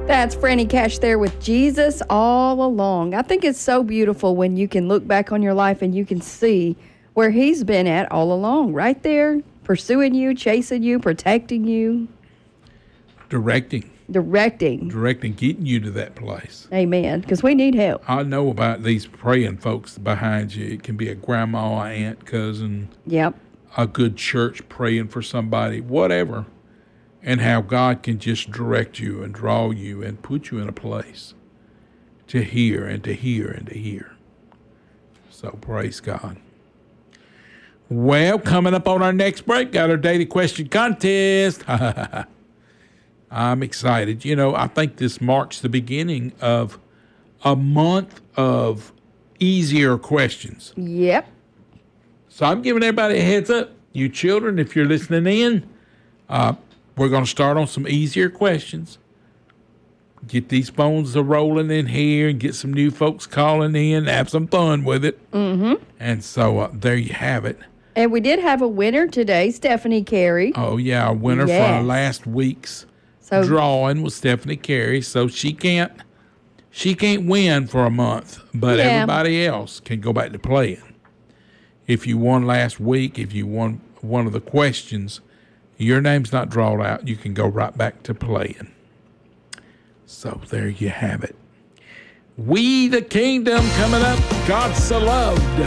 That's Franny Cash there with Jesus all along. I think it's so beautiful when you can look back on your life and you can see where he's been at all along, right there, pursuing you, chasing you, protecting you. Directing, getting you to that place. Amen, because we need help. I know about these praying folks behind you. It can be a grandma, aunt, cousin. Yep. A good church praying for somebody, whatever. And how God can just direct you and draw you and put you in a place to hear and to hear and to hear. So praise God. Well, coming up on our next break, got our daily question contest. I'm excited. You know, I think this marks the beginning of a month of easier questions. Yep. So I'm giving everybody a heads up. You children, if you're listening in, we're going to start on some easier questions. Get these phones rolling in here and get some new folks calling in. Have some fun with it. Mm-hmm. And so there you have it. And we did have a winner today, Stephanie Carey. Oh, yeah, our winner for our last week's drawing was Stephanie Carey. So she can't win for a month, but everybody else can go back to playing. If you won last week, if you won one of the questions, your name's not drawn out. You can go right back to playing. So there you have it. We the Kingdom coming up. God so loved